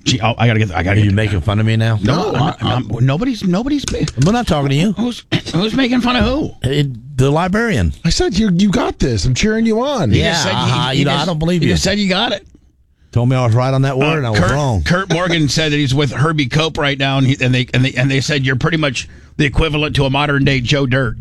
Gee, I gotta get. Are you making fun of me now? No, nobody's. I'm not talking to you. Who's making fun of who? The librarian. I said you got this. I'm cheering you on. Yeah, I don't believe you. You just said you got it. Told me I was right on that word, and I was wrong. Kurt Morgan said that he's with Herbie Cope right now, and they said you're pretty much the equivalent to a modern day Joe Dirt,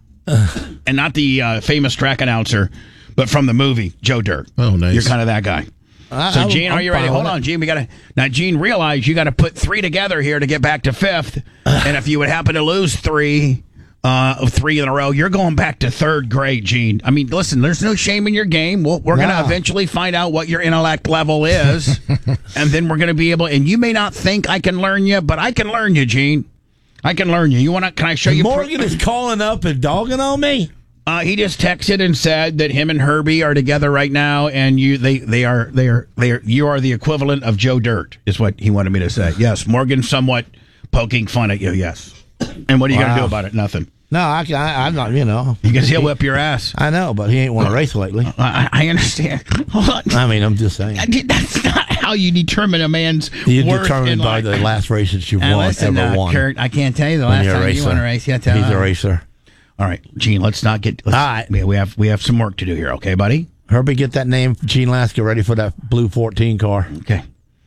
and not the famous track announcer, but from the movie Joe Dirt. Oh, nice. You're kind of that guy. So, Gene, are you ready? Hold on, Gene. Gene, realize you got to put 3 together here to get back to 5th. And if you would happen to lose 3 in a row, you're going back to 3rd grade, Gene. I mean, listen, there's no shame in your game. We're going to eventually find out what your intellect level is. And then we're going to be able, and you may not think I can learn you, but I can learn you, Gene. I can learn you. Can I show you? Morgan is calling up and dogging on me. He just texted and said that him and Herbie are together right now, and you are the equivalent of Joe Dirt, is what he wanted me to say. Yes, Morgan's somewhat poking fun at you. Yes, and what are you going to do about it? Nothing. No, I'm not. Because he'll whip your ass. I know, but he ain't won a race lately. I understand. Hold on. I mean, I'm just saying. That's not how you determine a man's You're worth determined by the last races you've won. Kurt, I can't tell you the last time you won a race yet. He's a racer. All right, Gene, let's not get... All right. We have some work to do here, okay, buddy? Herbie, get that name, Gene Lasker, ready for that blue 14 car. Okay.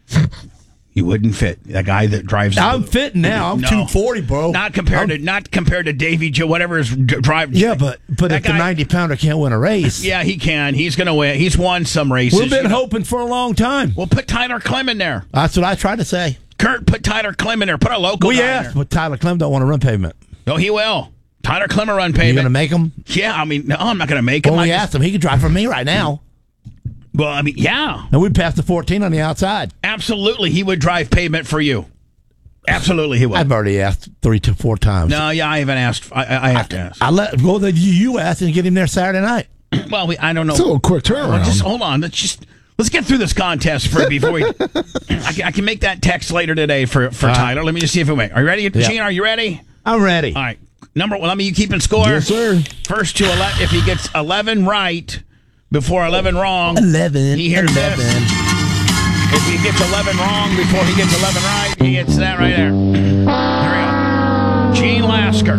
You wouldn't fit. That guy that drives... I'm fitting now. I'm 240, bro. Not compared to Davy Joe, whatever his drive... Yeah, but if the 90-pounder can't win a race... Yeah, he can. He's going to win. He's won some races. We've been hoping for a long time. Well, put Tyler Clem in there. That's what I tried to say. Kurt, put Tyler Clem in there. Put a local guy in there. But Tyler Clem don't want to run pavement. No, he will. Tyler Clem will run pavement. You going to make him? Yeah, I mean, no, I'm not going to make him. Well, we asked him. He could drive for me right now. Well, I mean, yeah. And we passed the 14 on the outside. Absolutely, he would drive pavement for you. Absolutely, he would. I've already asked 3 to 4 times. No, yeah, I haven't asked. I have to ask. You asked and get him there Saturday night. Well, I don't know. It's a little quick turnaround. Just hold on. Let's get through this contest before we. I can make that text later today for Tyler. Let me just see if it went. Are you ready, Gene? Are you ready? I'm ready. All right. You keeping score? Yes, sir. First to 11. If he gets 11 right before 11 wrong, 11. He hears 11. This. If he gets 11 wrong before he gets 11 right, he gets that right there. Here we go. Gene Lasker.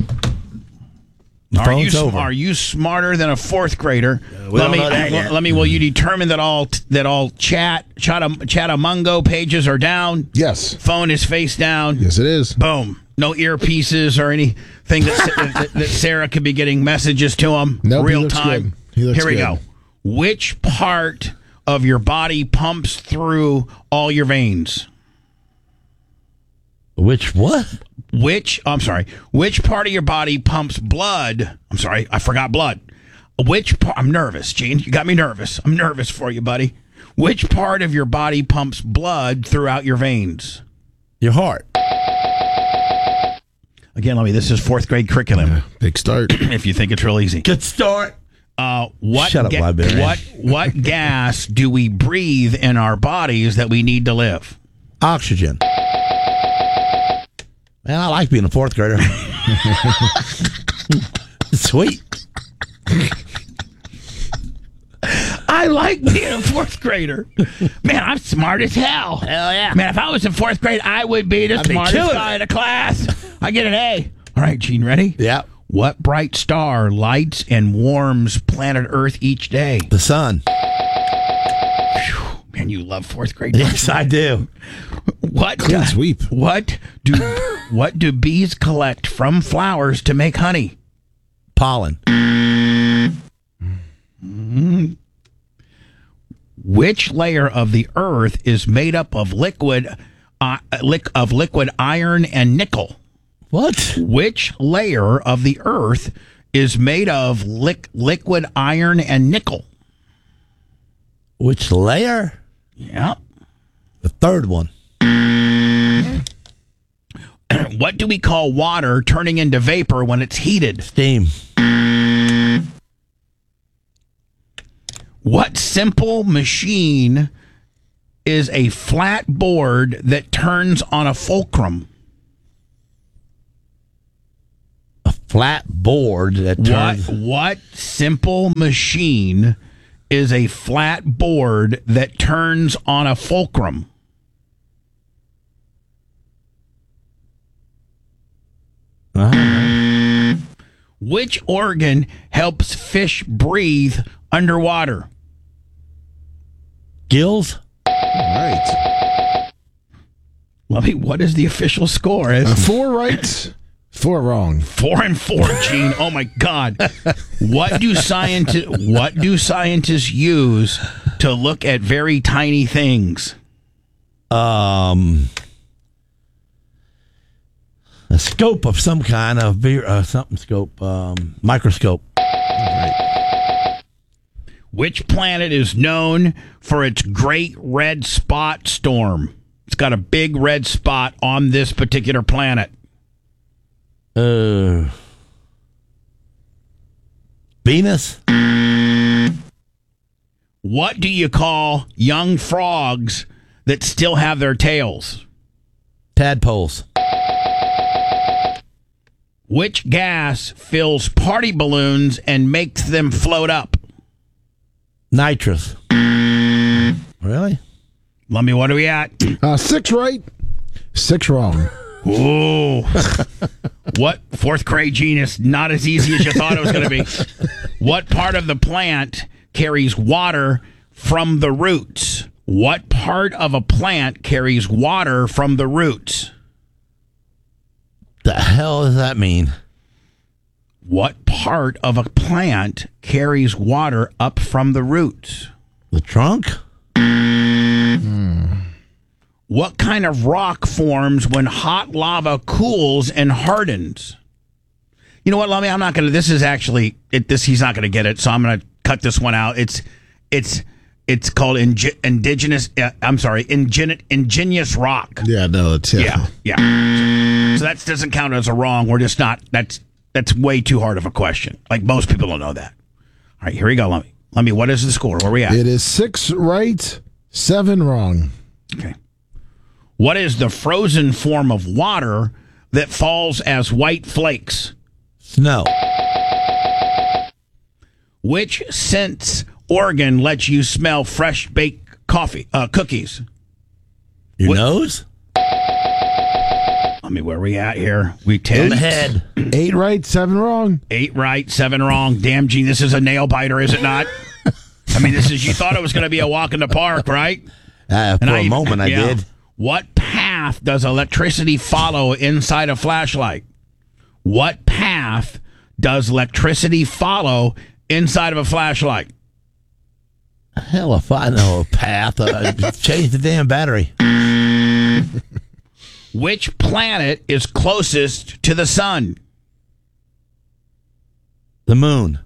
Are you smarter than a 4th grader? Will you determine that all Chatamungo pages are down? Yes. Phone is face down. Yes, it is. Boom. No earpieces or anything that Sarah could be getting messages to him real time. Here we go. Which part of your body pumps through all your veins? Which what? Which part of your body pumps blood? I'm sorry, I forgot blood. I'm nervous, Gene. You got me nervous. I'm nervous for you, buddy. Which part of your body pumps blood throughout your veins? Your heart. Again, this is 4th grade curriculum. Big start. If you think it's real easy. Good start. Shut up, librarian. What gas do we breathe in our bodies that we need to live? Oxygen. Man, I like being a 4th grader. Sweet. I like being a 4th grader. Man, I'm smart as hell. Hell yeah. Man, if I was in 4th grade, I would be the smartest guy in the class. I get an A. All right, Gene, ready? Yeah. What bright star lights and warms planet Earth each day? The sun. Whew, man, you love 4th grade. Yes, I do. Clean sweep. What do bees collect from flowers to make honey? Pollen. Mm-hmm. Which layer of the Earth is made up of liquid iron and nickel? What? Which layer of the Earth is made of liquid iron and nickel? Which layer? Yeah. The 3rd one. What do we call water turning into vapor when it's heated? Steam. What simple machine is a flat board that turns on a fulcrum? A flat board that turns... What simple machine is a flat board that turns on a fulcrum? Which organ helps fish breathe underwater? Gills? Right. Lovey, what is the official score? 4 right, 4 wrong. 4 and 4, Gene. Oh my God! What do scientists use to look at very tiny things? A scope of some kind of microscope. Right. Which planet is known for its great red spot storm? It's got a big red spot on this particular planet. Venus? What do you call young frogs that still have their tails? Tadpoles. Which gas fills party balloons and makes them float up? Nitrous. Really? Let me, what are we at? 6 right, 6 wrong. Ooh. What? Fourth grade genius. Not as easy as you thought it was going to be. What part of the plant carries water from the roots? What part of a plant carries water from the roots? The hell does that mean? What part of a plant carries water up from the roots? The trunk? What kind of rock forms when hot lava cools and hardens? You know what, Lummy? I'm not going to. This is actually he's not going to get it, so I'm going to cut this one out. It's called ingenious rock. Yeah, no, it's Yeah. So that doesn't count as a wrong. We're just not. That's way too hard of a question. Like most people don't know that. All right, here we go, Lummy. Lummy, what is the score? Where are we at? It is 6 right, 7 wrong. Okay. What is the frozen form of water that falls as white flakes? Snow. Which sense organ lets you smell fresh baked cookies? Your nose? I mean, where are we at here? We 10. On the head. 8 right, 7 wrong. 8 right, 7 wrong. Damn, Gene, this is a nail biter, is it not? I mean, you thought it was going to be a walk in the park, right? For a moment, I did. What path does electricity follow inside a flashlight? What path does electricity follow inside of a flashlight? Hell if I know a path. Change the damn battery. Which planet is closest to the sun? The moon.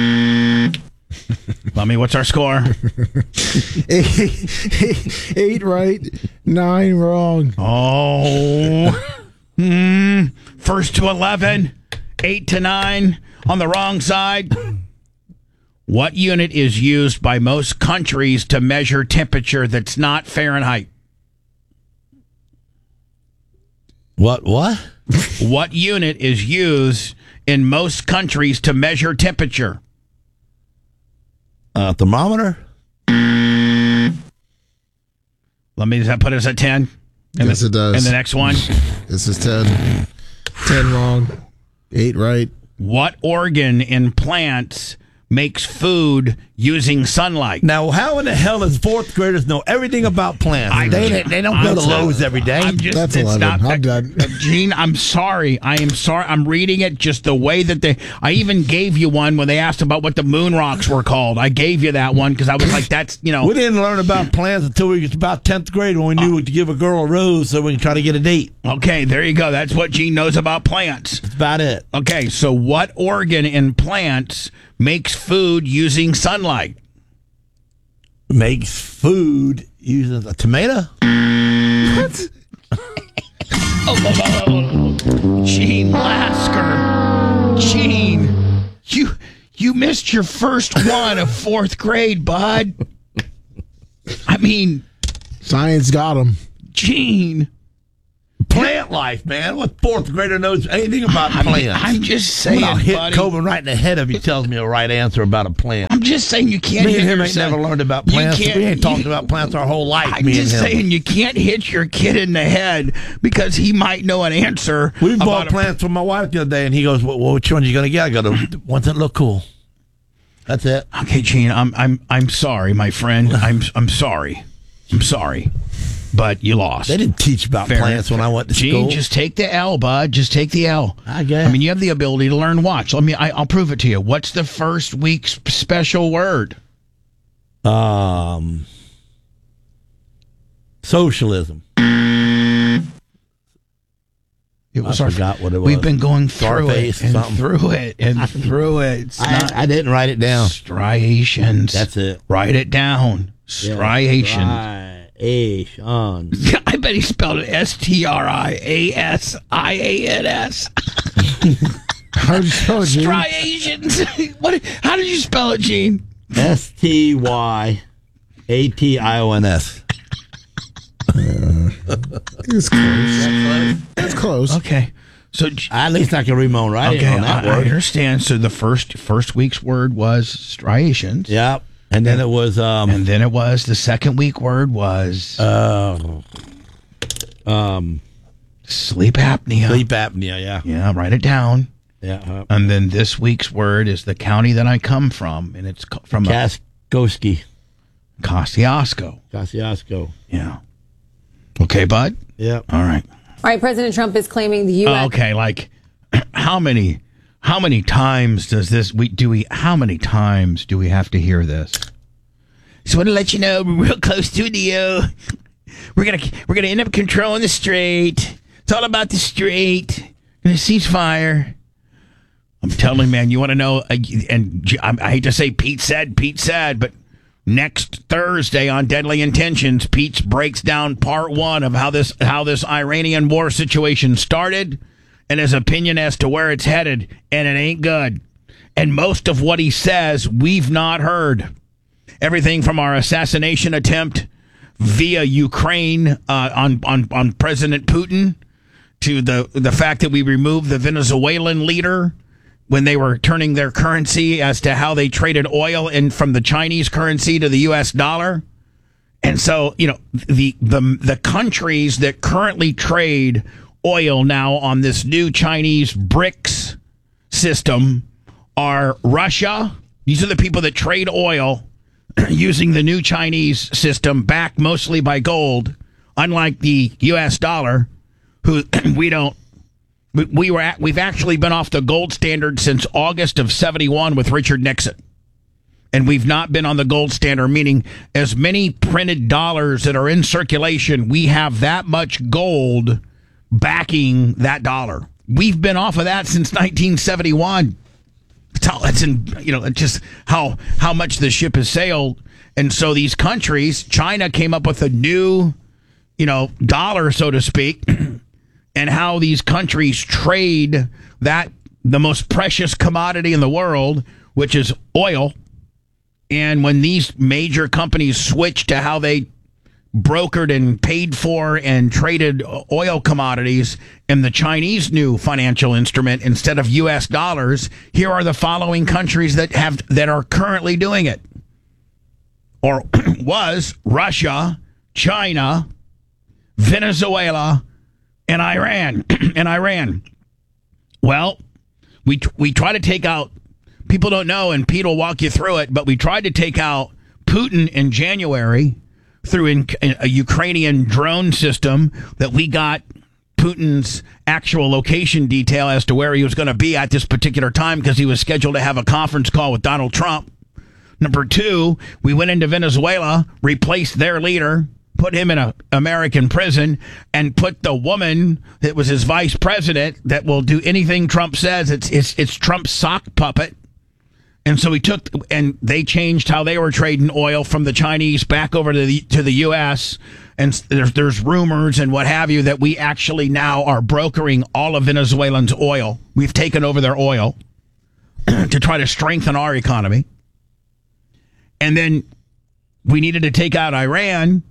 Lummy, what's our score? 8 right, 9 wrong. Oh. First to 11, 8 to 9 on the wrong side. What unit is used by most countries to measure temperature that's not Fahrenheit? What? What unit is used in most countries to measure temperature? Thermometer? Does that put us at 10? Yes, it does. And the next one? This is 10. 10 wrong. 8 right. What organ in plants makes food using sunlight? Now, how in the hell does fourth graders know everything about plants? They don't go to Lowe's every day. That's 11. I'm done. Gene, I'm sorry. I am sorry. I'm reading it just the way that I even gave you one when they asked about what the moon rocks were called. I gave you that one because I was like, that's, We didn't learn about plants until we was about 10th grade when we knew to give a girl a rose so we can try to get a date. Okay, there you go. That's what Gene knows about plants. That's about it. Okay, so what organ in plants makes food using sunlight? Makes food using a tomato? What? Gene Lasker. Gene, you missed your first one of fourth grade, bud. I mean, Science got him. Gene. plant life, man. What fourth grader knows anything about plants? I'm just saying, I'll hit buddy. Coben right in the head if he tells me the right answer about a plant. I'm just saying you can't Me hit and him your ain't son. never learned about You plants. We can't- ain't talked about plants our whole life, I'm me just and him. saying you can't hit your kid in the head because he might know an answer. We about bought a- plants for my wife the other day, and he goes, well, which one are you going to get? I go, the ones that look cool. That's it. Okay, Gene, I'm sorry, my friend. I'm sorry. I'm sorry. But you lost. They didn't teach about Fair. plants when I went to Gene, school. just take the L, bud. Just take the L. I guess. I mean, you have the ability to learn. Watch. I'll prove it to you. What's the first week's special word? Socialism. It was I forgot what it was. We've been going through Scarface it and something. through it and through it. It's not I didn't write it down. striations. That's it. Write it down. Striations. Striations. I bet he spelled it STRIASIANS. How did you spell it, Gene? Striations. How did you spell it, Gene? STYATIONS. It's close. That's close. Okay. So At least I can read my own writing okay, on that I word. understand. So the first week's word was striations. Yep. And then it was And then it was the second week word was sleep sleep apnea. apnea. Yeah. Yeah, write it down. Yeah. And then this week's word is the county that I come from, and it's from Kaskowski. Kosciuszko. Kosciuszko. Yeah. Okay, bud. Yep. All right. All right, President Trump is claiming the U.S. Okay, like how many times does this how many times do we have to hear this? Just want to let you know we're real close to a deal. We're gonna end up controlling the strait. It's all about the strait. Gonna cease fire. I'm telling you, man, you want to know, and I hate to say Pete said, but next Thursday on Deadly Intentions, Pete breaks down part one of how this Iranian war situation started and his opinion as to where it's headed, and it ain't good. And most of what he says, we've not heard. Everything from our assassination attempt via Ukraine on President Putin to the fact that we removed the Venezuelan leader when they were turning their currency as to how they traded oil from the Chinese currency to the U.S. dollar. And so, the countries that currently trade oil now on this new Chinese BRICS system are Russia. These are the people that trade oil using the new Chinese system, backed mostly by gold, unlike the U.S. dollar, who we've actually been off the gold standard since August of 71 with Richard Nixon. And we've not been on the gold standard, meaning as many printed dollars that are in circulation, we have that much gold backing that dollar. We've been off of that since 1971. It's just how much the ship has sailed. And so these countries, China came up with a new, dollar, so to speak, and how these countries trade the most precious commodity in the world, which is oil. And when these major companies switched to how they brokered and paid for and traded oil commodities in the Chinese new financial instrument instead of U.S. dollars, here are the following countries that are currently doing it. Or was Russia, China, Venezuela, and Iran. Well, we try to take out, people don't know, and Pete will walk you through it, but we tried to take out Putin in January through a Ukrainian drone system that we got Putin's actual location detail as to where he was going to be at this particular time because he was scheduled to have a conference call with Donald Trump. Number two, we went into Venezuela, replaced their leader, put him in an American prison, and put the woman that was his vice president that will do anything Trump says. It's Trump's sock puppet. And so they changed how they were trading oil from the Chinese back over to the U.S. And there's rumors and what have you that we actually now are brokering all of Venezuelans' oil. We've taken over their oil to try to strengthen our economy. And then we needed to take out Iran.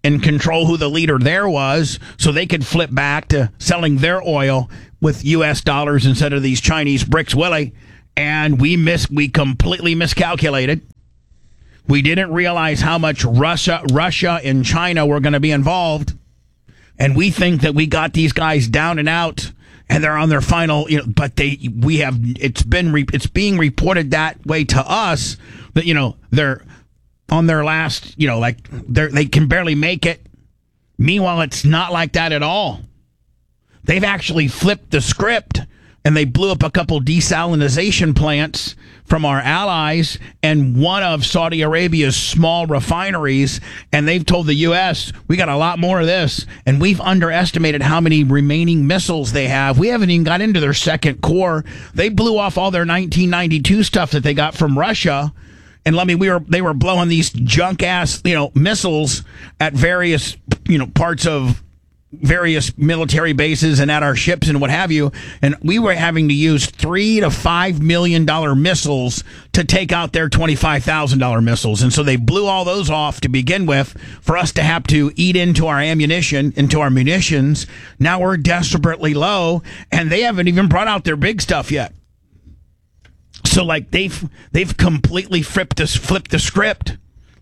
and control who the leader there was so they could flip back to selling their oil with U.S. dollars instead of these Chinese bricks, Willie. And we completely miscalculated. We didn't realize how much Russia and China were going to be involved. And we think that we got these guys down and out, and they're on their final, but it's being reported that way to us that, they're on their last, they can barely make it. Meanwhile, it's not like that at all. They've actually flipped the script, and they blew up a couple desalinization plants from our allies and one of Saudi Arabia's small refineries, and they've told the U.S., we got a lot more of this, and we've underestimated how many remaining missiles they have. We haven't even got into their second core. They blew off all their 1992 stuff that they got from Russia, and they were blowing these junk-ass, missiles at various, parts of various military bases and at our ships and what have you, and we were having to use $3 to $5 million missiles to take out their $25,000 missiles, and so they blew all those off to begin with for us to have to eat into our ammunition, into our munitions. Now we're desperately low, and they haven't even brought out their big stuff yet. So they've completely flipped the script.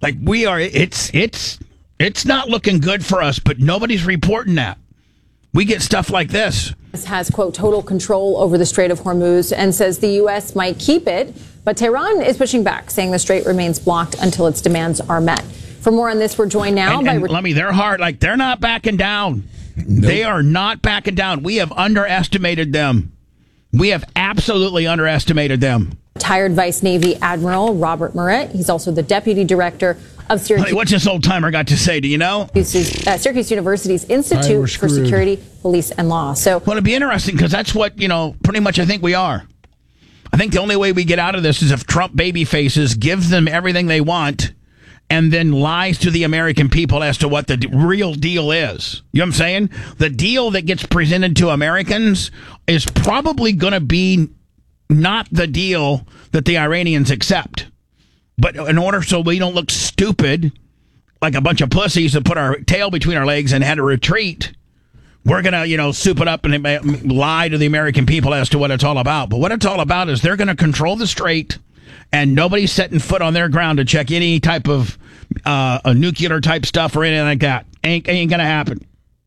It's not looking good for us, but nobody's reporting that. We get stuff like this. Has, quote, total control over the Strait of Hormuz and says the U.S. might keep it, but Tehran is pushing back, saying the strait remains blocked until its demands are met. For more on this, we're joined now by... they're hard. They're not backing down. Nope. They are not backing down. We have underestimated them. We have absolutely underestimated them. Retired Vice Navy Admiral Robert Moret. He's also the Deputy Director of Syracuse. What's this old timer got to say? Do you know? Syracuse University's Institute for Security, Police, and Law. So, well, it'd be interesting because that's what, pretty much I think we are. I think the only way we get out of this is if Trump baby faces, gives them everything they want, and then lies to the American people as to what the real deal is. You know what I'm saying? The deal that gets presented to Americans is probably going to be not the deal that the Iranians accept. But in order so we don't look stupid, like a bunch of pussies that put our tail between our legs and had to retreat, we're going to, soup it up and lie to the American people as to what it's all about. But what it's all about is they're going to control the strait, and nobody's setting foot on their ground to check any type of a nuclear type stuff or anything like that. Ain't going to happen.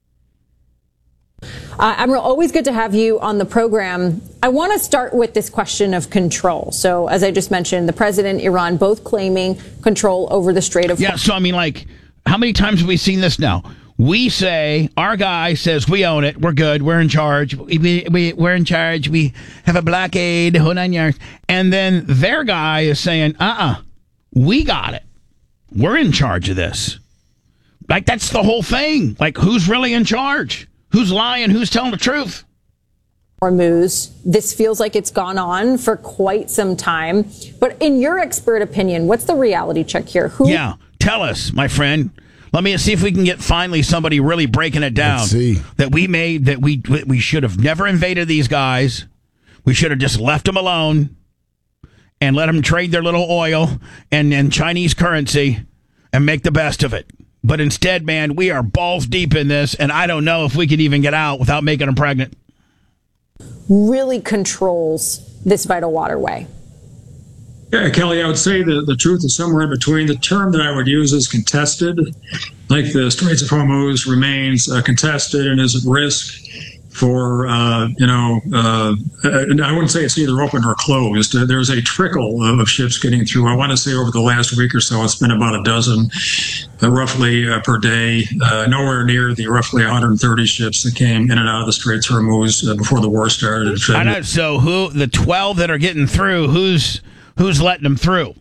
Admiral, always good to have you on the program. I want to start with this question of control. So, as I just mentioned, the president, Iran, both claiming control over the Strait of Hormuz. Yeah, so how many times have we seen this now? We say, our guy says we own it, we're good, we're in charge, we're in charge, we have a blockade, hold on yours. And then their guy is saying, we got it. We're in charge of this. That's the whole thing. Who's really in charge? Who's lying? Who's telling the truth? Hormuz. This feels like it's gone on for quite some time. But in your expert opinion, what's the reality check here? Yeah, tell us, my friend. Let me see if we can get finally somebody really breaking it down. Let's see. That we should have never invaded these guys. We should have just left them alone and let them trade their little oil and Chinese currency and make the best of it. But instead, man, we are balls deep in this, and I don't know if we could even get out without making them pregnant. Really controls this vital waterway. Yeah, Kelly, I would say the truth is somewhere in between. The term that I would use is contested. Like the Straits of Hormuz remains contested and is at risk for, I wouldn't say it's either open or closed. There's a trickle of ships getting through. I want to say over the last week or so, it's been about a dozen, roughly per day, nowhere near the roughly 130 ships that came in and out of the Straits of Hormuz before the war started. I know. So the 12 that are getting through, who's letting them through?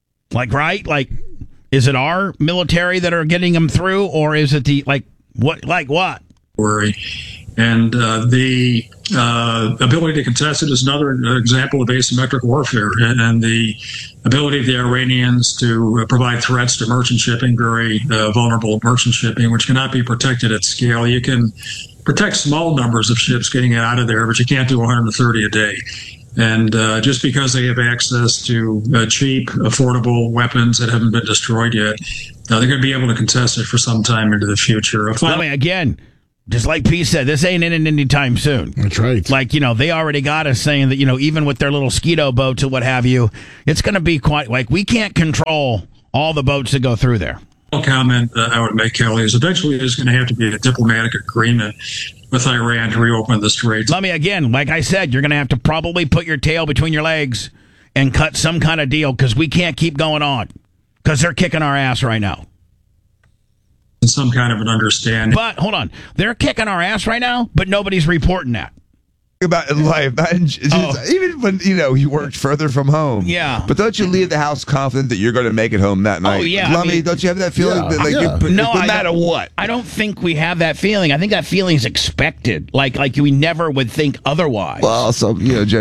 Is it our military that are getting them through, or is it what? Worry. And the ability to contest it is another example of asymmetric warfare, and the ability of the Iranians to provide threats to merchant shipping, very vulnerable merchant shipping, which cannot be protected at scale. You can protect small numbers of ships getting out of there, but you can't do 130 a day. And just because they have access to cheap, affordable weapons that haven't been destroyed yet, they're going to be able to contest it for some time into the future. I mean, again, just like Pete said, this ain't in anytime soon. That's right. Like, they already got us saying that, even with their little Skeeto boats or what have you, it's going to be quite, like, we can't control all the boats that go through there. Comment I would make, Kelly, is eventually there's going to have to be a diplomatic agreement with Iran to reopen the Straits. Let me again, like I said, you're going to have to probably put your tail between your legs and cut some kind of deal because we can't keep going on because they're kicking our ass right now. Some kind of an understanding. But hold on, they're kicking our ass right now, but nobody's reporting that. About in life, even when you worked further from home. Yeah. But don't you leave the house confident that you're going to make it home that night? Oh yeah. Lummy, don't you have that feeling that no matter what? I don't think we have that feeling. I think that feeling is expected. Like we never would think otherwise. Well, some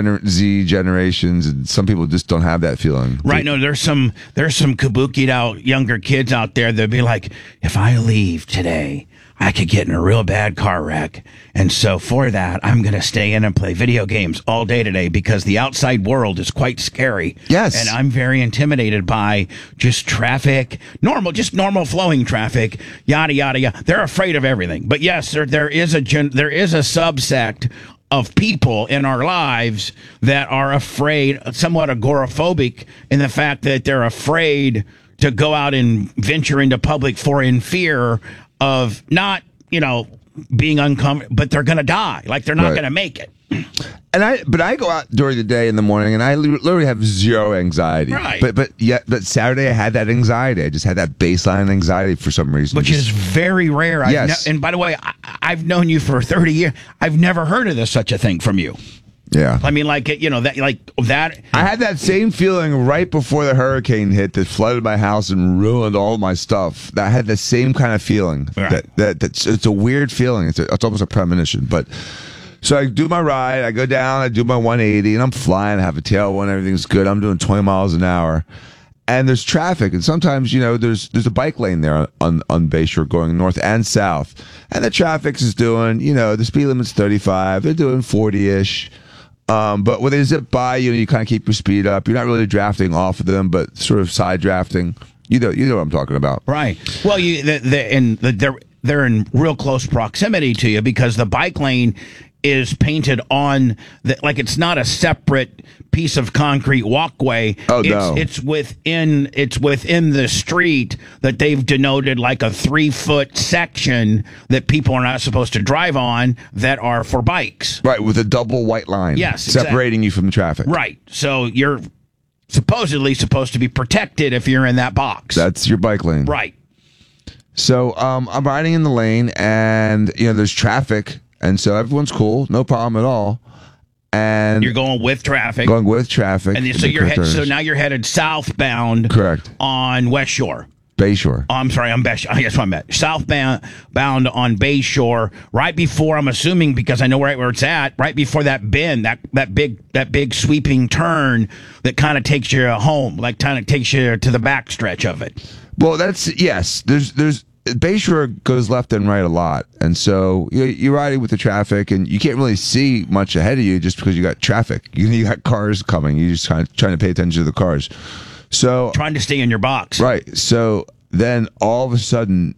Z generations and some people just don't have that feeling. Right. No, there's some kabukied out younger kids out there that'd be like, if I leave today, I could get in a real bad car wreck. And so for that, I'm going to stay in and play video games all day today because the outside world is quite scary. Yes. And I'm very intimidated by just traffic, normal flowing traffic, yada, yada, yada. They're afraid of everything. But yes, there is a subsect of people in our lives that are afraid, somewhat agoraphobic in the fact that they're afraid to go out and venture into public in fear of not, being uncomfortable, but they're going to die. Like they're not going to make it. But I go out during the day in the morning, and I literally have zero anxiety. Right. But Saturday I had that anxiety. I just had that baseline anxiety for some reason. Which is very rare. Yes. And by the way, I've known you for 30 years. I've never heard of such a thing from you. Yeah. I mean, that. I had that same feeling right before the hurricane hit that flooded my house and ruined all my stuff. I had the same kind of feeling. Right. That's it's a weird feeling. It's almost a premonition. But so I do my ride. I go down. I do my 180, and I'm flying. I have a tailwind. Everything's good. I'm doing 20 miles an hour. And there's traffic, and sometimes there's a bike lane there on Bayshore going north and south, and the traffic is doing the speed limit's 35. They're doing 40-ish. But when they zip by, you kind of keep your speed up. You're not really drafting off of them, but sort of side drafting. You know what I'm talking about, right? Well, they're in real close proximity to you because the bike lane is painted on like it's not a separate piece of concrete walkway. No. It's within the street that they've denoted like a 3-foot section that people are not supposed to drive on that are for bikes. Right, with a double white line. Yes, separating you from the traffic. Right. So you're supposedly supposed to be protected if you're in that box. That's your bike lane. Right. So I'm riding in the lane and there's traffic. And so everyone's cool, no problem at all. And you're going with traffic. Going with traffic. And so now you're headed southbound. Correct. On West Shore. Bayshore. Oh, I'm sorry, on Bayshore. Yes, I'm at southbound on Bayshore. Right before, I'm assuming because I know right where it's at. Right before that bend, that big sweeping turn that kind of takes you home, like kind of takes you to the backstretch of it. Well, yes. There's Bayshore goes left and right a lot, and so you're riding with the traffic, and you can't really see much ahead of you just because you got traffic. You got cars coming. You're just kind of trying to pay attention to the cars. So trying to stay in your box, right? So then all of a sudden,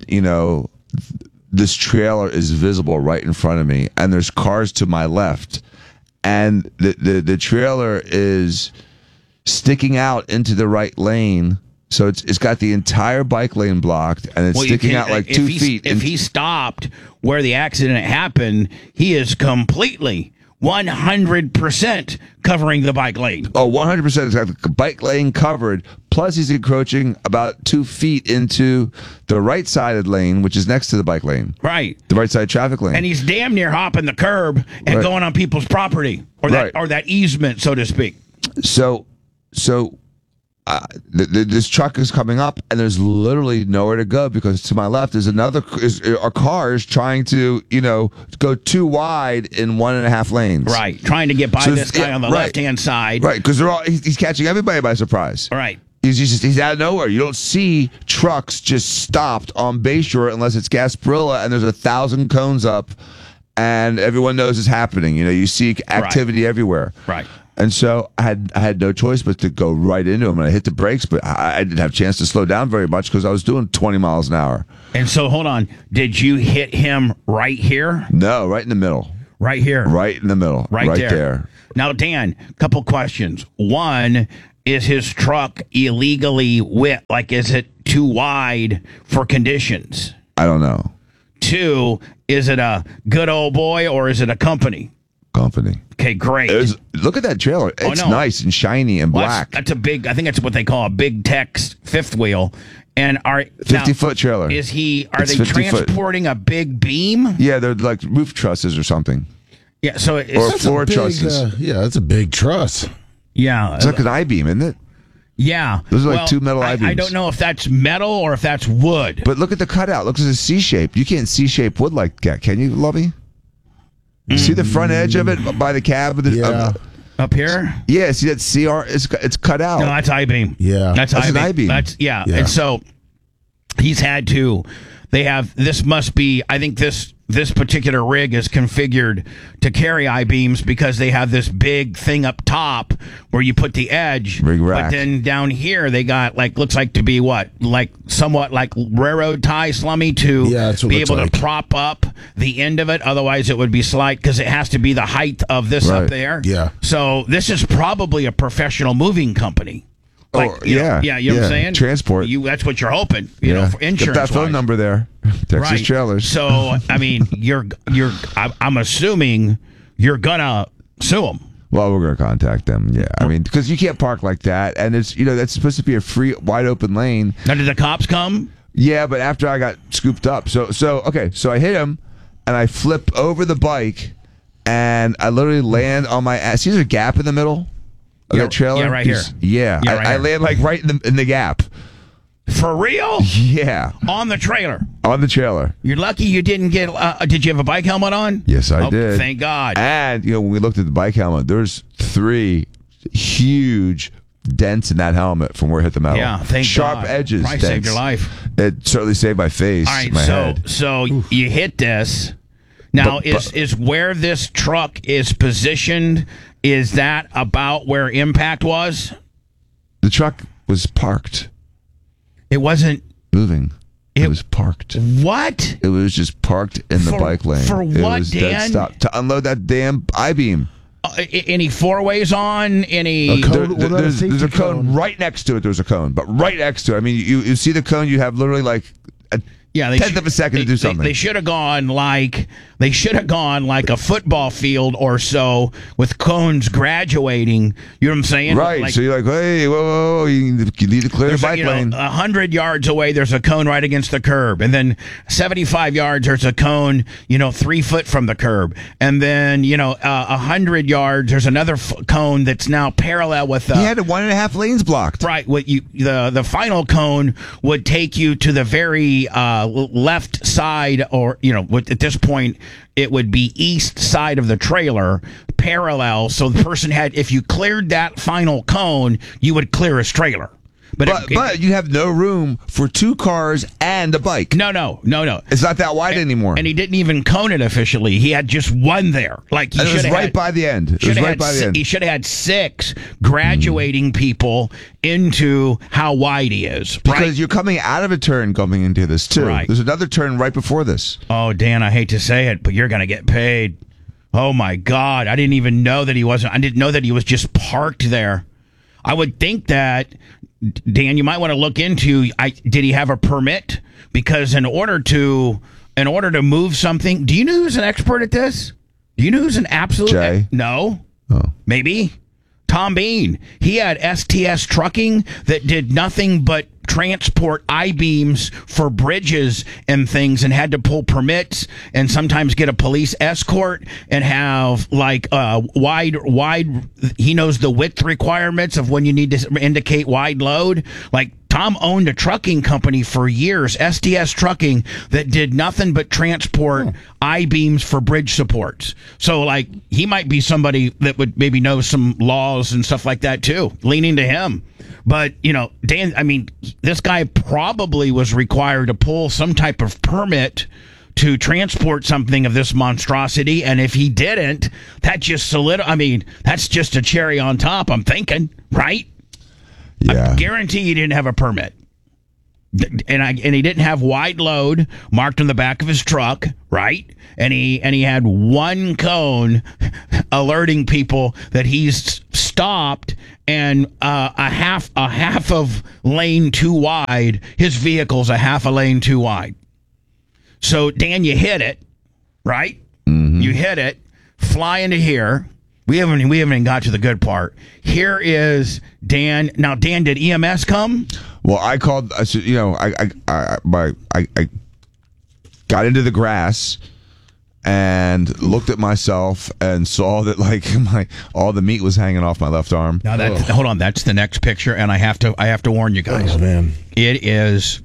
this trailer is visible right in front of me, and there's cars to my left, and the trailer is sticking out into the right lane. So it's got the entire bike lane blocked, and it's sticking out like 2 feet. If he stopped where the accident happened, he is completely 100% covering the bike lane. Oh, 100%. It's got the bike lane covered. Plus, he's encroaching about 2 feet into the right-sided lane, which is next to the bike lane. Right. The right-side traffic lane. And he's damn near hopping the curb and going on people's property, or that easement, so to speak. So. This truck is coming up, and there's literally nowhere to go because to my left is are cars trying to go too wide in 1.5 lanes. Right, trying to get by this guy on the left-hand side. Right, because he's catching everybody by surprise. Right. He's out of nowhere. You don't see trucks just stopped on Bayshore unless it's Gasparilla and there's 1,000 cones up, and everyone knows it's happening. You see activity everywhere. Right. And so I had no choice but to go right into him, and I hit the brakes, but I didn't have a chance to slow down very much because I was doing 20 miles an hour. And so, hold on. Did you hit him right here? No, right in the middle. Right here. Right in the middle. Right there. Now, Dan, couple questions. One, is his truck illegally width? Like, is it too wide for conditions? I don't know. Two, is it a good old boy or is it a company? Company. Okay, great. Look at that trailer. It's nice and shiny and black. That's a big, I think that's what they call a big Tex fifth wheel. And 50-foot trailer. Are they transporting a big beam? Yeah, they're like roof trusses or something. Yeah, so or floor trusses. That's a big truss. Yeah. It's like an I-beam, isn't it? Yeah. Those are like two metal I-beams. I don't know if that's metal or if that's wood. But look at the cutout. Looks like a C-shape. You can't C-shape wood like that, can you, Lovey? See the front edge of it by the cab? Up here? Yeah, see that CR? It's cut out. No, that's I-beam. Yeah. That's an I-beam. Yeah. And so he's had to, this must be, I think this particular rig is configured to carry I-beams because they have this big thing up top where you put the edge. Rig rack. But then down here they got looks like to be somewhat like railroad tie, Slummy, to be able to prop up the end of it. Otherwise it would be slight because it has to be the height of this up there. Yeah. So this is probably a professional moving company. You know what I'm saying? Transport. That's what you're hoping, you know, for insurance. Get that phone number there. Texas Trailers. So, I mean, I'm assuming you're gonna sue them. Well, we're gonna contact them. Yeah, I mean, because you can't park like that, and it's that's supposed to be a free, wide open lane. Now, did the cops come? Yeah, but after I got scooped up, so I hit him, and I flip over the bike, and I literally land on my ass. See, there's a gap in the middle of that trailer. Yeah, right here. Yeah, I land like right in the gap. For real? Yeah. On the trailer. On the trailer. You're lucky you didn't get. Did you have a bike helmet on? Yes, I did. Thank God. And when we looked at the bike helmet, there's 3 huge dents in that helmet from where it hit the metal. Yeah, thank Sharp God. edges. Probably saved your life. It certainly saved my face. All right, my head. So you hit this. Now, is where this truck is positioned? Is that about where impact was? The truck was parked. It wasn't moving. It was parked. What? It was just parked in the bike lane. For what, it was Dan? Dead stop to unload that damn I-beam. Any four-ways on? Any? There's a cone right next to it. There's a cone, but right next to it. I mean, you see the cone. You have literally like a tenth of a second to do something. They should have gone like a football field or so with cones graduating. You know what I'm saying? Right. So you're like, hey, whoa, you need to clear the bike lane. 100 yards away, there's a cone right against the curb, and then 75 yards, there's a cone, 3 foot from the curb, and then 100 yards, there's another cone that's now parallel with. He had 1.5 lanes blocked. Right. The final cone would take you to the very left side, or at this point it would be east side of the trailer, parallel. So the person if you cleared that final cone, you would clear his trailer. But you have no room for 2 cars and a bike. No. It's not that wide anymore. And he didn't even cone it officially. He had just one there. Like it was right by the end. He should have had 6 graduating people into how wide he is. Because you're coming out of a turn going into this too. Right. There's another turn right before this. Oh, Dan, I hate to say it, but you're going to get paid. Oh my God. I didn't even know that he wasn't. I didn't know that he was just parked there. I would think that, Dan, you might want to look into, did he have a permit? Because in order to move something, do you know who's an expert at this? Do you know who's an absolute? Jay? No. Oh. Maybe. Tom Bean. He had STS Trucking that did nothing but transport I-beams for bridges and things, and had to pull permits and sometimes get a police escort and have wide. He knows the width requirements of when you need to indicate wide load. Like Tom owned a trucking company for years, STS Trucking, that did nothing but transport I-beams for bridge supports. So he might be somebody that would maybe know some laws and stuff like that too, leaning to him. But, Dan, I mean, this guy probably was required to pull some type of permit to transport something of this monstrosity, and if he didn't, that just that's just a cherry on top, I'm thinking, right? Yeah. I guarantee he didn't have a permit. And he didn't have wide load marked on the back of his truck, right? And he had one cone alerting people that he's stopped, and a half of lane too wide. His vehicle's a half a lane too wide. So Dan, you hit it, right? Mm-hmm. You hit it, fly into here. We haven't even got to the good part. Here is Dan. Now, Dan, did EMS come? Well, I called. I got into the grass and looked at myself and saw that all the meat was hanging off my left arm. Now hold on, that's the next picture, and I have to warn you guys. Oh, man. It's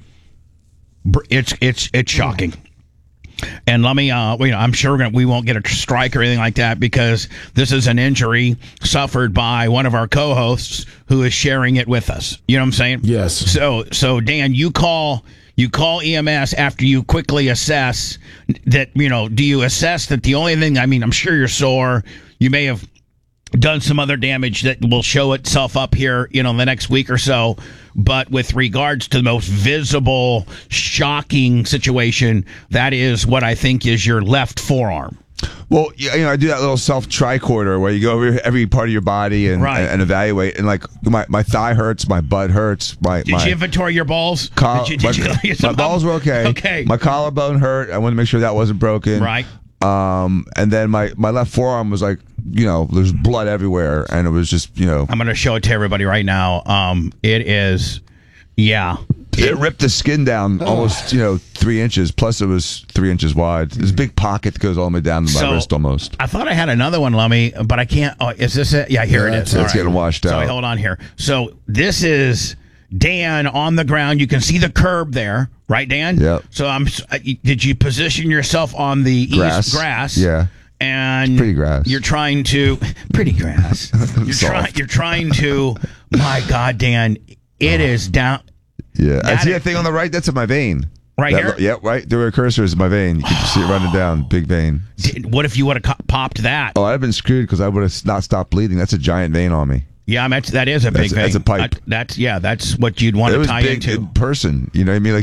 shocking. And let me, I'm sure we won't get a strike or anything like that, because this is an injury suffered by one of our co-hosts who is sharing it with us. You know what I'm saying? Yes. So Dan, you call EMS after you quickly assess that, do you assess that the only thing, I'm sure you're sore. You may have done some other damage that will show itself up here, the next week or so. But with regards to the most visible, shocking situation, that is what I think is your left forearm. Well, I do that little self-tricorder where you go over every part of your body and evaluate. And my thigh hurts, my butt hurts. Did you inventory your balls? My balls were okay. Okay. My collarbone hurt. I wanted to make sure that wasn't broken. Right. And then my left forearm was there's blood everywhere, and it was just, I'm going to show it to everybody right now. It is, yeah. It ripped the skin down almost, 3 inches. Plus, it was 3 inches wide. There's a big pocket that goes all the way down to my wrist almost. I thought I had another one, Lummy, but I can't. Oh, is this it? Yeah, here it is. It's getting washed out. So hold on here. So this is Dan on the ground. You can see the curb there, right, Dan? Yep. So did you position yourself on the east grass? Yeah. And it's pretty grass. You're trying to pretty grass. You're trying to. My God, Dan, it is down. Yeah, I see that thing on the right. That's in my vein. Right here. Yeah, right. There were cursors in my vein. You can see it running down, big vein. What if you would have popped that? Oh, I'd have been screwed because I would have not stopped bleeding. That's a giant vein on me. Yeah, that is a big vein. That's a pipe. That's what you'd want to tie big into. In person, you know what I mean?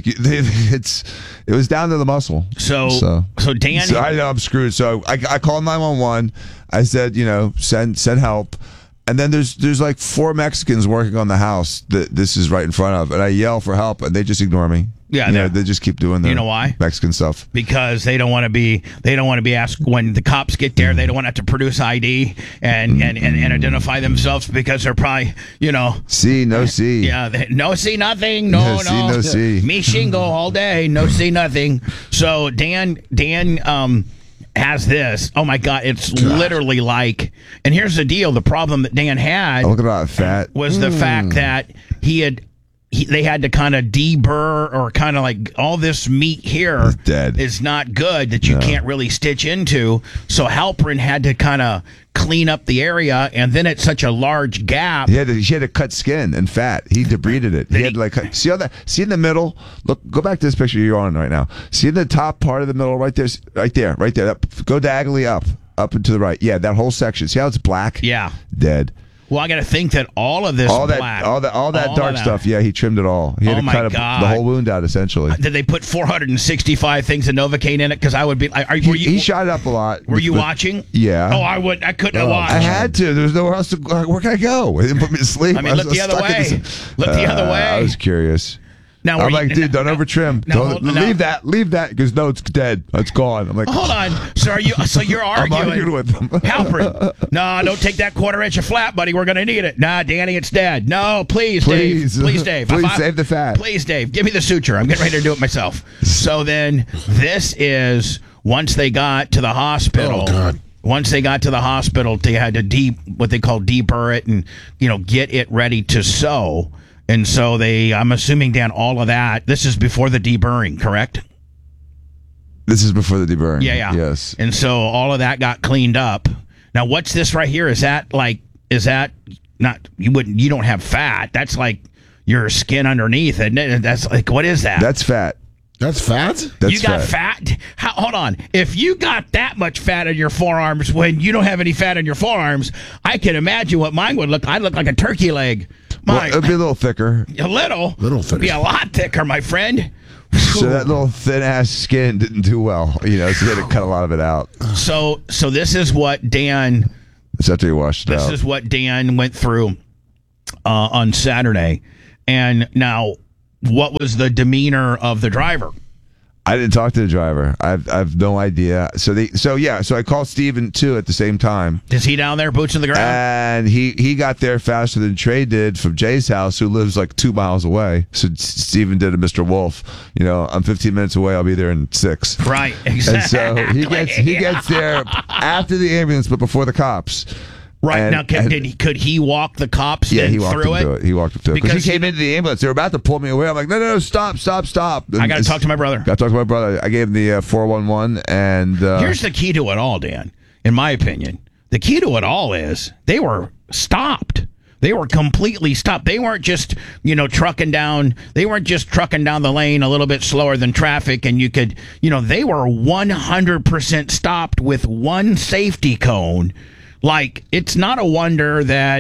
It was down to the muscle. So Dan, I know I'm screwed. So I called 911. I said, send help. And then there's 4 Mexicans working on the house that this is right in front of, and I yell for help, and they just ignore me. Yeah, they just keep doing their why? Mexican stuff. Because they don't want to be asked when the cops get there. They don't want to have to produce ID and identify themselves, because they're probably see no see. Yeah, no see nothing. No see no see. Me shingle all day. No see nothing. So Dan has this. Oh my God, it's literally like. And here's the deal: the problem that Dan had. Look at that fat. Was the fact that they had to kind of deburr, or kind of like all this meat here is not good, that you can't really stitch into. So Halperin had to kind of clean up the area, and then it's such a large gap. He had to cut skin and fat. He debrided it. He had to see all that. See in the middle. Look, go back to this picture you're on right now. See in the top part of the middle, right there. Go diagonally up and to the right. Yeah, that whole section. See how it's black? Yeah, dead. Well, I got to think that all of this black, all that dark stuff. Yeah, he trimmed it all. He had to cut the whole wound out, essentially. Did they put 465 things of Novocaine in it? Because I would be. He shot it up a lot. Were you watching? Yeah. Oh, I would. I couldn't have watched. I had to. There was nowhere else to. Where can I go? They didn't put me to sleep. I mean, look the other way. Look the other way. I was curious. Now, I'm like, dude, don't over trim. Leave that. Because no, it's dead. It's gone. I'm like, hold on. So you're arguing? I'm arguing with them. Halperin. No, don't take that 1/4 inch of flat, buddy. We're gonna need it. Nah, Danny, it's dead. No, please, Dave. Please, Dave. Please save the fat. Please, Dave. Give me the suture. I'm getting ready to do it myself. So then, this is once they got to the hospital. Oh God. Once they got to the hospital, they had to what they call deburr it and get it ready to sew. And so I'm assuming, Dan, all of that, this is before the deburring, correct? This is before the deburring. Yeah. Yes. And so all of that got cleaned up. Now, what's this right here? Is that not, you don't have fat. That's like your skin underneath, isn't it? That's like, what is that? That's fat. That's fat? That's you got fat? Hold on. If you got that much fat in your forearms when you don't have any fat in your forearms, I can imagine what mine would look. I'd look like a turkey leg. Well, it'd be a little thicker. A little thicker. Be a lot thicker, my friend. So that little thin ass skin didn't do well, so they had to cut a lot of it out. So this is what Dan. It's after you washed it out. This is what Dan went through on Saturday, and now. What was the demeanor of the driver? I didn't talk to the driver. I've no idea. So I called Steven too at the same time. Is he down there, boots on the ground? And he got there faster than Trey did from Jay's house, who lives like 2 miles away. So Steven did a Mr. Wolf. I'm 15 minutes away. I'll be there in 6. Right, exactly. And so he gets there after the ambulance, but before the cops. Right. And, now, could he walk the cops he walked through it? He walked him through it. Because he came into the ambulance. They were about to pull me away. I'm like, no, stop. And I got to talk to my brother. I gave him the 411. And here's the key to it all, Dan, in my opinion. The key to it all is they were stopped. They were completely stopped. They weren't just, trucking down. They weren't just trucking down the lane a little bit slower than traffic. And you could, they were 100% stopped with one safety cone. Like, it's not a wonder that,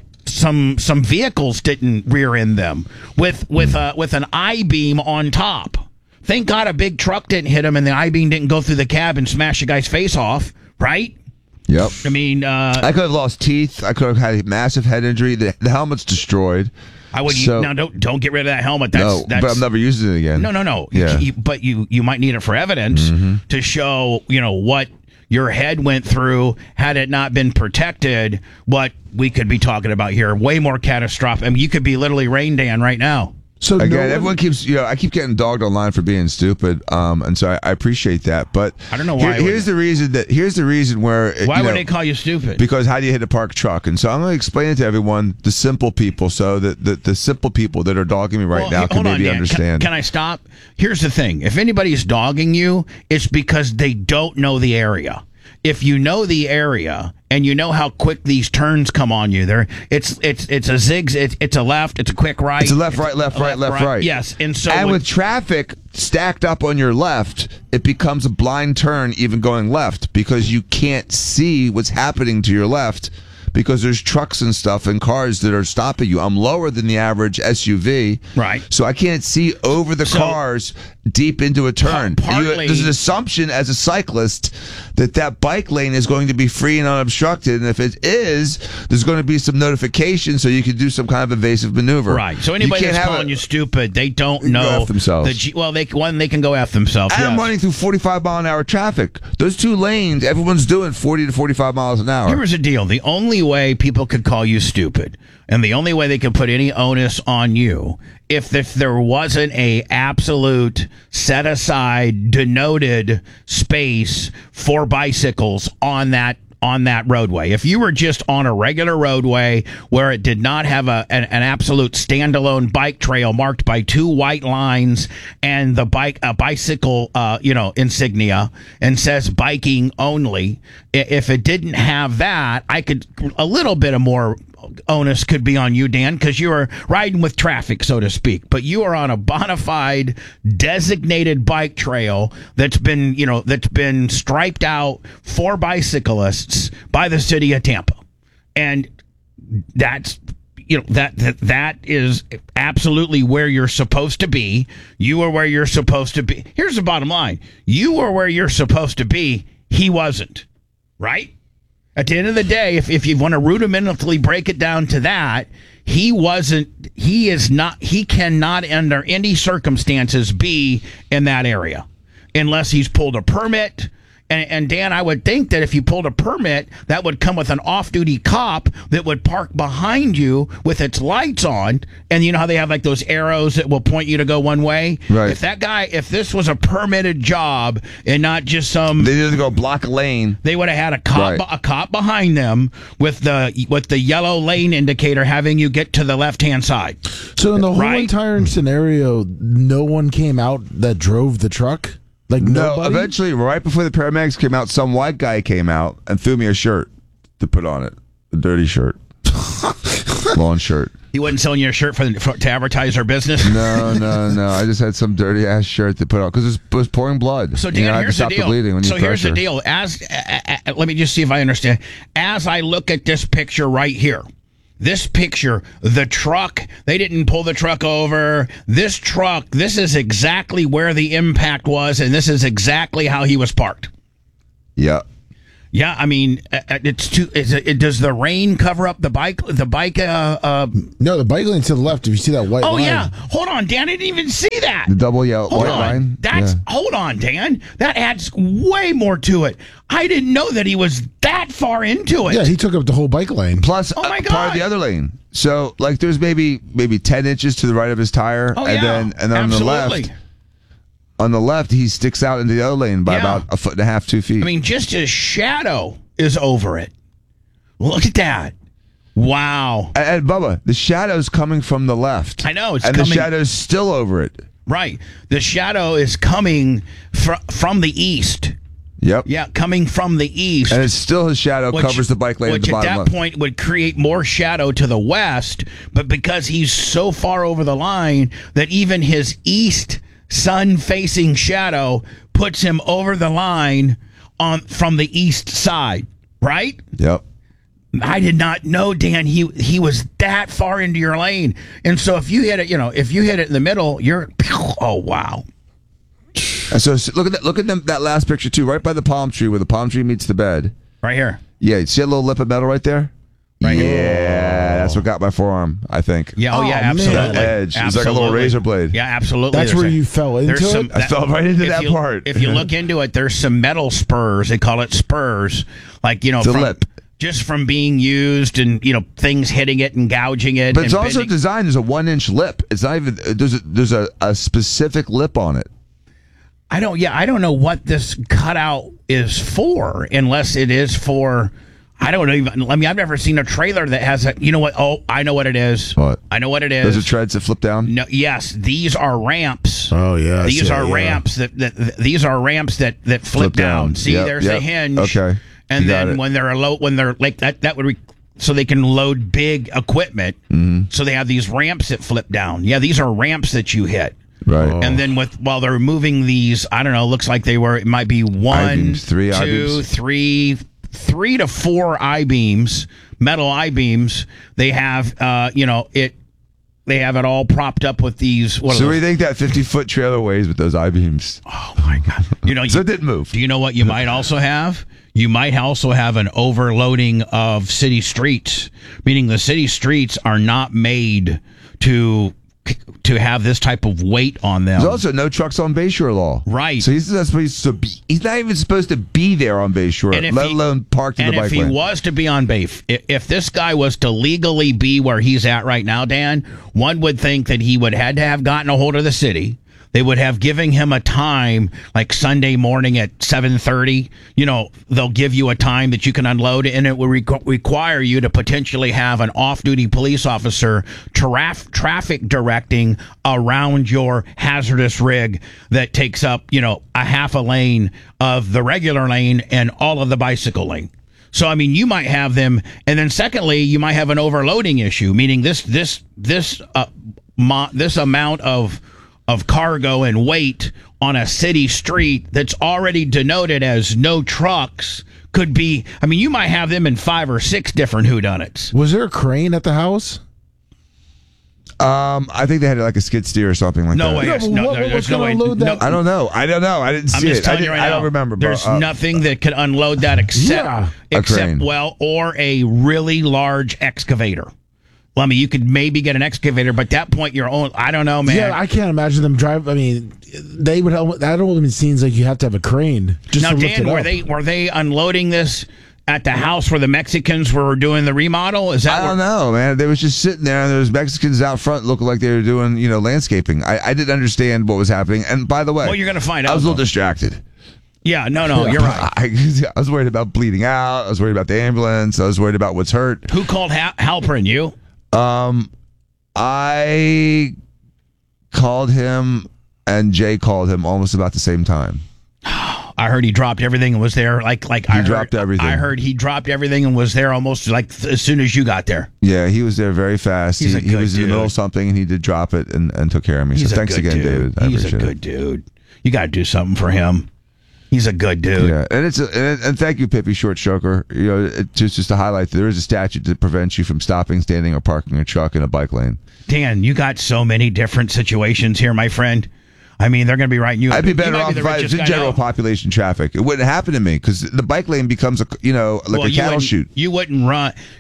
some vehicles didn't rear end them with an I-beam on top. Thank God a big truck didn't hit him and the I-beam didn't go through the cab and smash the guy's face off, right? Yep. I mean... I could have lost teeth. I could have had a massive head injury. The helmet's destroyed. Now don't get rid of that helmet. That's, but I'm never using it again. No. Yeah. But you might need it for evidence to show, what... your head went through had it not been protected, what we could be talking about here. Way more catastrophic. I mean, you could be literally Rain Dan right now. So again, everyone keeps, I keep getting dogged online for being stupid, and so I appreciate that. But I don't know why. Here's the reason where. Why would they call you stupid? Because how do you hit a parked truck? And so I'm going to explain it to everyone, the simple people, so that the simple people that are dogging me right now can maybe understand. Can I stop? Here's the thing: if anybody's dogging you, it's because they don't know the area. If you know the area and you know how quick these turns come on you, it's a zig, it's a left, it's a quick right, it's a left, right, left, right. Yes, and with traffic stacked up on your left, it becomes a blind turn even going left because you can't see what's happening to your left. Because there's trucks and stuff and cars that are stopping you. I'm lower than the average SUV. Right. So I can't see over the cars deep into a turn. There's an assumption as a cyclist that bike lane is going to be free and unobstructed. And if it is, there's going to be some notification so you can do some kind of evasive maneuver. Right. So anybody that's calling you stupid, they don't know. Themselves. They can go F themselves. And I'm running through 45 mile an hour traffic. Those 2 lanes, everyone's doing 40 to 45 miles an hour. Here's the deal. The only way people could call you stupid and the only way they could put any onus on you if there wasn't a absolute set aside denoted space for bicycles on that roadway. If you were just on a regular roadway where it did not have an absolute standalone bike trail marked by 2 white lines and a bicycle insignia and says biking only, if it didn't have that, a little bit of more onus could be on you, Dan, because you are riding with traffic, so to speak. But you are on a bona fide designated bike trail that's been striped out for bicyclists by the city of Tampa, and that's that is absolutely where you're supposed to be. You are where you're supposed to be. Here's the bottom line: you are where you're supposed to be. He wasn't, right? At the end of the day, if you want to rudimentally break it down to that, he cannot under any circumstances be in that area unless he's pulled a permit. And Dan, I would think that if you pulled a permit, that would come with an off-duty cop that would park behind you with its lights on. And you know how they have like those arrows that will point you to go one way? Right. If this was a permitted job and not just some... They didn't go block a lane. They would have had a cop behind them with the yellow lane indicator having you get to the left-hand side. So in the whole entire scenario, no one came out that drove the truck? Like no, eventually, right before the paramedics came out, some white guy came out and threw me a shirt to put on it, a dirty shirt. Lawn shirt. He wasn't selling you a shirt to advertise our business? No. I just had some dirty ass shirt to put on because it was pouring blood. So, Dan, I had to here's the stop deal. bleeding when you Here's the pressure. deal. Let me just see if I understand. As I look at this picture right here, this picture, the truck, they didn't pull the truck over. This truck, this is exactly where the impact was, and this is exactly how he was parked. Yeah. Yeah, I mean, it's too. Does the rain cover up the bike? No, the bike lane to the left. If you see that white line. Oh yeah, hold on, Dan. I didn't even see that. The double yellow Hold white on. line. Hold on, Dan. That adds way more to it. I didn't know that he was that far into it. Yeah, he took up the whole bike lane. Plus, Oh, my part of the God. other lane. So, like, there's maybe 10 inches to the right of his tire, Oh, and yeah. then on Absolutely. the left. On the left, he sticks out into the other lane by Yeah. about 1.5 feet, 2 feet. I mean, just his shadow is over it. Look at that. Wow. And Bubba, the shadow's coming from the left. I know, it's and coming- the shadow's still over it. Right. The shadow is coming from the east. Yep. Yeah, coming from the east. And it's still his shadow covers the bike lane at which the bottom at that left. point would create more shadow to the west, but because he's so far over the line that even his east sun-facing shadow puts him over the line from the east side, right? Yep. I did not know, Dan, he was that far into your lane. And so if you hit it, if you hit it in the middle, oh wow. And so look at that last picture too, right by the palm tree where the palm tree meets the bed. Right here. Yeah, you see a little lip of metal right there? Right yeah, here. that's what got my forearm, I think. Yeah, Oh, yeah, man. absolutely. That edge. It was like a little Absolutely. razor blade. Yeah, absolutely. That's There's where you fell into there's it? I fell right into that part. If you look into it, there's some metal spurs. They call it spurs. Like, The from, lip. just from being used and, things hitting it and gouging it. But it's and also bending. designed as a 1-inch lip. It's not even there's a specific lip on it. I don't know what this cutout is for, unless it is for, I don't even, I've never seen a trailer that has a, you know what? Oh, I know what it is. What? I know what it is. Those are treads that flip down. No, yes, these are ramps. Oh, yeah. These are ramps that flip down. See, Yep, there's yep. a hinge. Okay. And You got then it. when they're like that would so they can load big equipment. Mm-hmm. So they have these ramps that flip down. Yeah, these are ramps that you hit. Right. And then while they're moving these, I don't know, looks like it might be one, I-beams, three two, I-beams. three to four I-beams, metal I-beams. They have, they have it all propped up with these. So what do you think that 50-foot trailer weighs with those I-beams? Oh my God! So it didn't move. Do you know what you might also have? You might also have an overloading of city streets, meaning the city streets are not made to have this type of weight on them. There's also no trucks on Bayshore law. Right. So he's not supposed to be. He's not even supposed to be there on Bayshore, And if let he- alone parked in the And bike if he lane. was to be on Bayf, if this guy was to legally be where he's at right now, Dan, one would think that he would had to have gotten a hold of the city. They would have given him a time, like Sunday morning at 7:30. They'll give you a time that you can unload, and it will require you to potentially have an off-duty police officer traffic directing around your hazardous rig that takes up, a half a lane of the regular lane and all of the bicycle lane. So, I mean, you might have them, and then secondly, you might have an overloading issue, meaning this amount of cargo and weight on a city street that's already denoted as no trucks could be, I mean, you might have them in 5 or 6 different whodunits. Was there a crane at the house? I think they had like a skid steer or something like No that. way. No, but what- There's what's no gonna way. load that? I don't know. I didn't I'm see just it. telling you right I now. don't remember. Bro. There's nothing that could unload that Yeah. A except crane. or a really large excavator. Well, I mean, you could maybe get an excavator, but at that point, your own. I don't know, man. Yeah, I can't imagine them drive. I mean, they would. That only seems like you have to have a crane. Just Now, to lift Dan, it up. were they unloading this at the house where the Mexicans were doing the remodel? Is that I don't know, man. They was just sitting there, and there was Mexicans out front looking like they were doing, landscaping. I didn't understand what was happening. And by the way, Well, you're gonna find I out, was a little though. distracted. Yeah, no, you're right. I was worried about bleeding out. I was worried about the ambulance. I was worried about what's hurt. Who called Halperin? You? I called him, and Jay called him almost about the same time. I heard he dropped everything and was there. He dropped everything. I heard he dropped everything and was there almost as soon as you got there. Yeah, he was there very fast. He's a he good was in the dude. middle of something, and he did drop it and took care of me. He's so thanks again, dude. David. I He's a appreciate good dude. You got to do something for him. He's a good dude. Yeah, and thank you, Pippi Short Stroker. Just to highlight, there is a statute that prevents you from stopping, standing, or parking a truck in a bike lane. Dan, you got so many different situations here, my friend. I mean, they're going to be writing you. I'd be better off be if I was in general population traffic. It wouldn't happen to me because the bike lane becomes a cattle chute. You wouldn't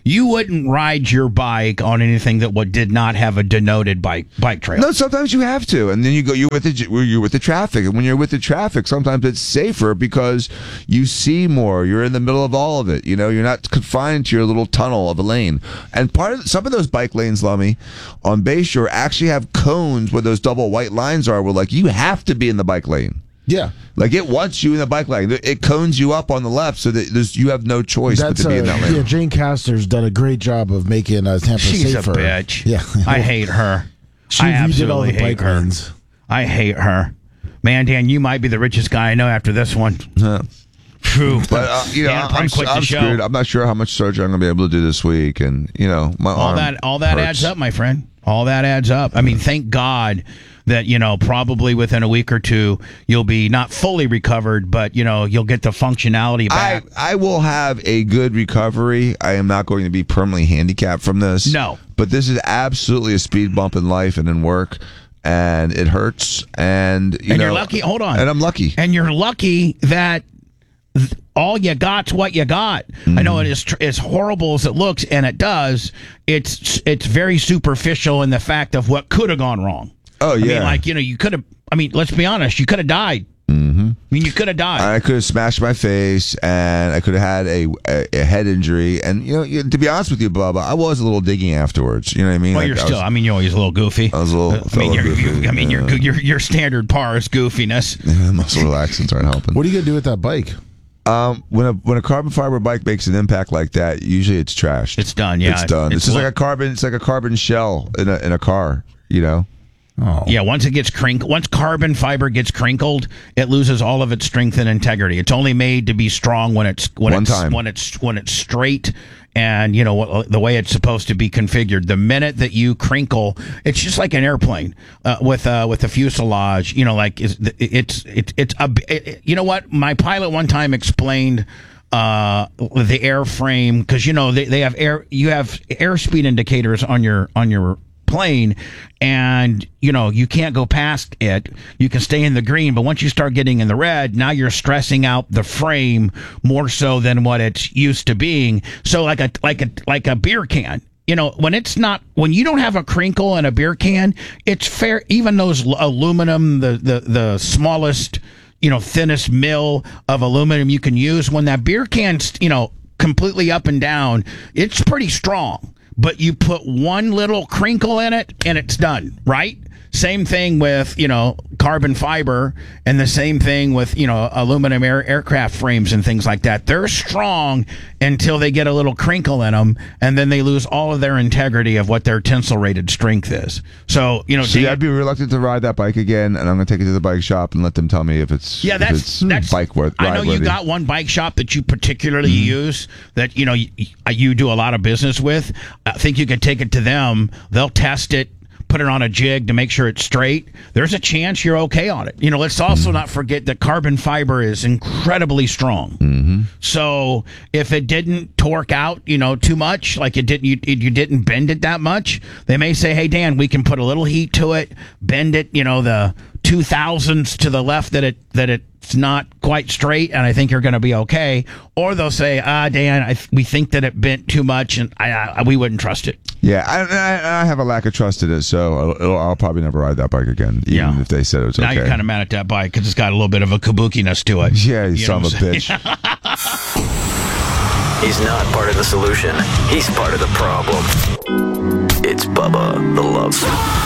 ride your bike on anything that did not have a denoted bike trail. No, sometimes you have to, and then you're with the traffic, and when you're with the traffic, sometimes it's safer because you see more. You're in the middle of all of it. You're not confined to your little tunnel of a lane. And some of those bike lanes, Lummy, on Bayshore actually have cones where those double white lines are. Where you have to be in the bike lane. Yeah. It wants you in the bike lane. It cones you up on the left so that you have no choice but to be in that lane. Yeah, Jane Castor's done a great job of making Tampa She's safer. A bitch. Yeah. I hate her. She I redid all absolutely the hate bike her. lanes. I hate her. Man, Dan, you might be the richest guy I know after this one. True. But I'm screwed. I'm not sure how much surgery I'm going to be able to do this week, and my arm all that hurts. adds up, my friend. All that adds up. I mean, thank God that probably within a week or two you'll be not fully recovered, but you'll get the functionality back. I will have a good recovery. I am not going to be permanently handicapped from this. No, but this is absolutely a speed bump in life and in work, and it hurts. And you're lucky. Hold on, and I'm lucky. And you're lucky that all you got's what you got. I know it is as horrible as it looks, and it does. It's very superficial in the fact of what could have gone wrong. Oh yeah, I mean, you could have. I mean, let's be honest. You could have died. Mm-hmm. I mean, you could have died. I could have smashed my face, and I could have had a head injury. And to be honest with you, Bubba, I was a little digging afterwards. You know what I mean? Well, you're always a little goofy. I was a little. Goofy. Your standard par is goofiness. Yeah, muscle relaxants aren't helping. What are you gonna do with that bike? When a carbon fiber bike makes an impact like that, usually it's trashed. It's done. Yeah, it's done. It's just like a carbon. It's like a carbon shell in a car. Oh. Yeah, once carbon fiber gets crinkled, it loses all of its strength and integrity. It's only made to be strong when it's straight and the way it's supposed to be configured. The minute that you crinkle, it's just like an airplane with a fuselage. You know what? My pilot one time explained the airframe, because they have you have airspeed indicators on your plane, and you can't go past it. You can stay in the green, but once you start getting in the red, now you're stressing out the frame more so than what it's used to being. So like a beer can, when you don't have a crinkle in a beer can, it's fair. Even those aluminum, the smallest, thinnest mill of aluminum you can use, when that beer can's completely up and down, it's pretty strong. But you put one little crinkle in it, and it's done, right? Same thing with, carbon fiber, and the same thing with, aluminum aircraft frames and things like that. They're strong until they get a little crinkle in them, and then they lose all of their integrity of what their tensile rated strength is. So, I'd be reluctant to ride that bike again, and I'm going to take it to the bike shop and let them tell me if it's bike worth. I know you got one bike shop that you particularly use that, you do a lot of business with. I think you could take it to them. They'll test it, put it on a jig to make sure it's straight. There's a chance you're okay on it. Let's also not forget that carbon fiber is incredibly strong. Mm-hmm. So if it didn't torque out, too much, like you didn't bend it that much, they may say, hey, Dan, we can put a little heat to it, bend it, the 2000s to the left that it's not quite straight, and I think you're going to be okay. Or they'll say, Dan, we think that it bent too much, and we wouldn't trust it. Yeah, I have a lack of trust in it, so I'll probably never ride that bike again, even if they said it was okay. Now you're kind of mad at that bike because it's got a little bit of a kabuki-ness to it. Yeah, you son of a bitch. He's not part of the solution. He's part of the problem. It's Bubba the Love Sponge.